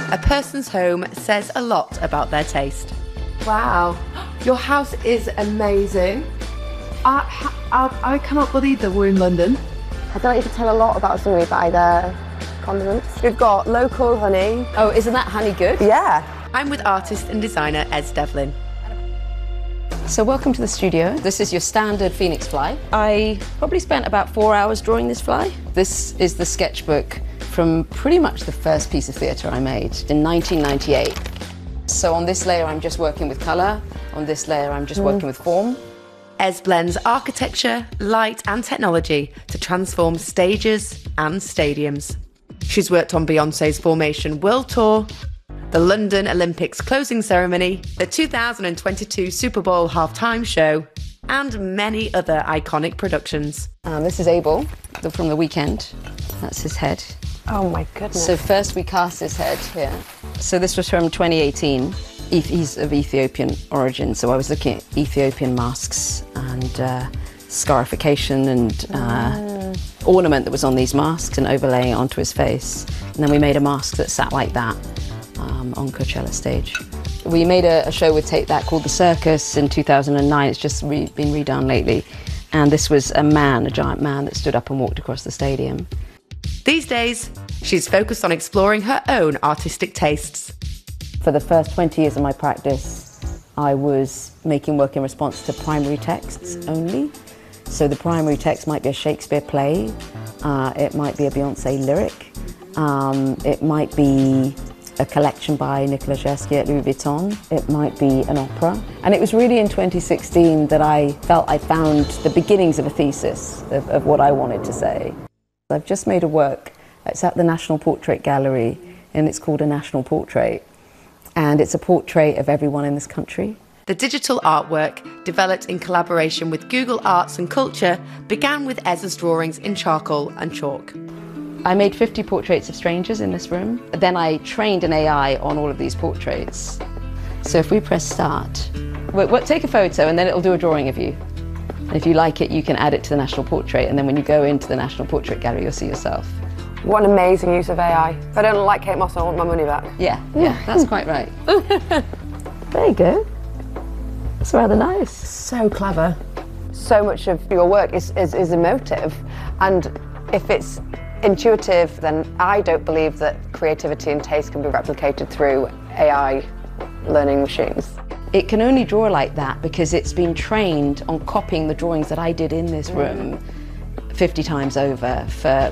A person's home says a lot about their taste. Wow, your house is amazing. I cannot believe that we're in London. I feel like you can tell a lot about somebody by their condiments. We've got local honey. Oh, isn't that honey good? Yeah. I'm with artist and designer Ez Devlin. So welcome to the studio. This is your standard Phoenix fly. I probably spent about 4 hours drawing this fly. This is the sketchbook from pretty much the first piece of theatre I made in 1998. So on this layer I'm just working with colour, on this layer I'm just working with form. Ez blends architecture, light and technology to transform stages and stadiums. She's worked on Beyoncé's Formation World Tour, the London Olympics closing ceremony, the 2022 Super Bowl halftime show, and many other iconic productions. This is Abel from The Weeknd. That's his head. Oh my goodness. So first we cast his head here. So this was from 2018. He's of Ethiopian origin, so I was looking at Ethiopian masks and scarification and ornament that was on these masks and overlaying it onto his face. And then we made a mask that sat like that on Coachella stage. We made a show with Take That called The Circus in 2009. It's just been redone lately. And this was a giant man that stood up and walked across the stadium. These days, she's focused on exploring her own artistic tastes. For the first 20 years of my practice, I was making work in response to primary texts only. So the primary text might be a Shakespeare play, it might be a Beyoncé lyric, it might be a collection by Nicolas Jesky at Louis Vuitton, it might be an opera. And it was really in 2016 that I felt I found the beginnings of a thesis of what I wanted to say. I've just made a work, it's at the National Portrait Gallery, and it's called A National Portrait. And it's a portrait of everyone in this country. The digital artwork, developed in collaboration with Google Arts and Culture, began with Ez's drawings in charcoal and chalk. I made 50 portraits of strangers in this room. Then I trained an AI on all of these portraits. So if we press start, we'll take a photo and then it'll do a drawing of you. And if you like it, you can add it to the National Portrait, and then when you go into the National Portrait Gallery, you'll see yourself. What an amazing use of AI. If I don't like Kate Moss, I want my money back. Yeah, that's quite right. There you go. That's rather nice. So clever. So much of your work is emotive, and if it's intuitive, then I don't believe that creativity and taste can be replicated through AI learning machines. It can only draw like that because it's been trained on copying the drawings that I did in this room 50 times over for,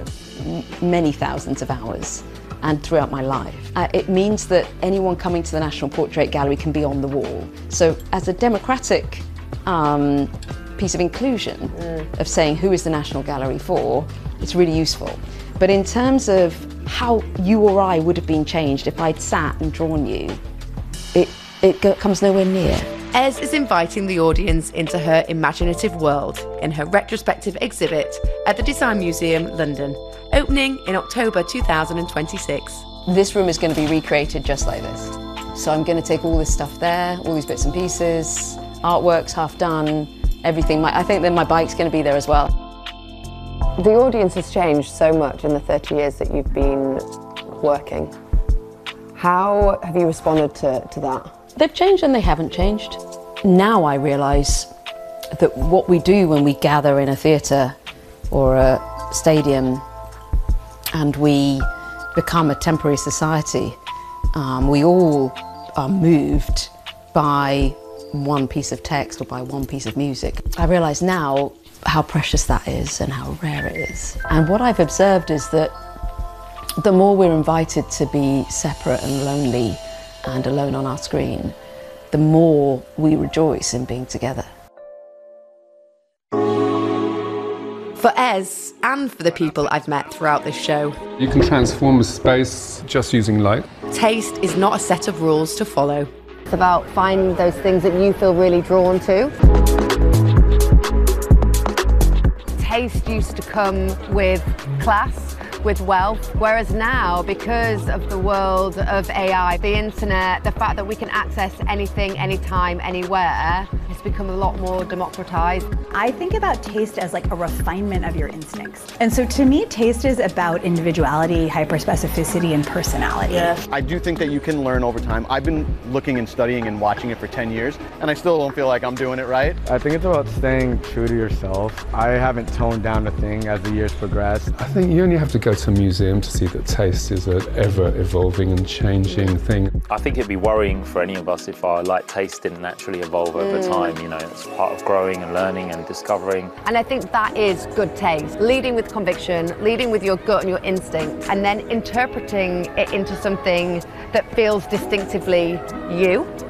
many thousands of hours and throughout my life. It means that anyone coming to the National Portrait Gallery can be on the wall. So as a democratic piece of inclusion of saying who is the National Gallery for, it's really useful. But in terms of how you or I would have been changed if I'd sat and drawn you, it comes nowhere near. Ez is inviting the audience into her imaginative world in her retrospective exhibit at the Design Museum, London, opening in October 2026. This room is going to be recreated just like this. So I'm going to take all this stuff there, all these bits and pieces, artworks half done, everything. I think that my bike's going to be there as well. The audience has changed so much in the 30 years that you've been working. How have you responded to that? They've changed and they haven't changed. Now I realise that what we do when we gather in a theatre or a stadium and we become a temporary society, we all are moved by one piece of text or by one piece of music. I realise now how precious that is and how rare it is. And what I've observed is that the more we're invited to be separate and lonely and alone on our screen, the more we rejoice in being together. For Ez, and for the people I've met throughout this show, You can transform a space just using light. taste is not a set of rules to follow. It's about finding those things that you feel really drawn to. Taste used to come with class, with wealth. Whereas now, because of the world of AI, the internet, the fact that we can access anything, anytime, anywhere, it's become a lot more democratized. I think about taste as like a refinement of your instincts. And so to me, taste is about individuality, hyperspecificity, and personality. I do think that you can learn over time. I've been looking and studying and watching it for 10 years, and I still don't feel like I'm doing it right. I think it's about staying true to yourself. I haven't toned down a thing as the years progress. I think you only have to go to a museum to see that taste is an ever-evolving and changing thing. I think it'd be worrying for any of us if our taste didn't naturally evolve over time. You know, it's part of growing and learning and discovering. And I think that is good taste. Leading with conviction, leading with your gut and your instinct, and then interpreting it into something that feels distinctively you.